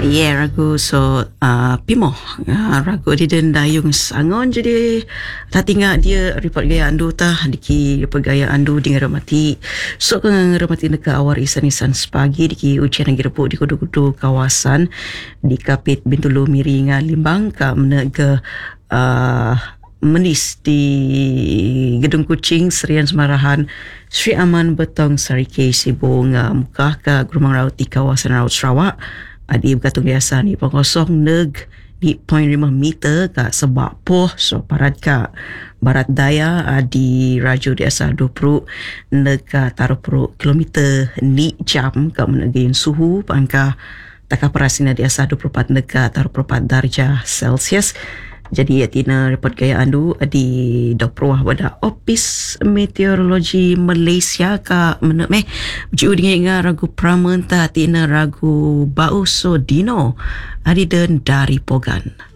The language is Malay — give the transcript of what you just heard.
Yeah, ragu pimo ragu di den dayung sangon jadi tak tinggal dia report gaya andu diki report gaya andu di ngeramati ngeramati neka awar isan sepagi diki ujian lagi report di kudu-kudu kawasan di kapit Bintulu Miringa Limbang ka menega menis di Gedung Kucing Serian Semarahan Sri Aman Betong Sarike Sibong muka ke Grumang Raut di kawasan Raut Sarawak di berkatung biasa ni pengosong neg di 0.5 meter ke sebab poh so parat ke barat daya di Raju di asal 20 neg ke taruh pro kilometer ni jam ke menegin suhu pangka taka perasina di asal 24 neg ke taruh 4 darjah Celsius. Jadi tina report gaya andu di Dopruah pada Opis Meteorologi Malaysia ka meneme uji dengan ragu pramenta tina ragu bauso dino adi dan dari pogan.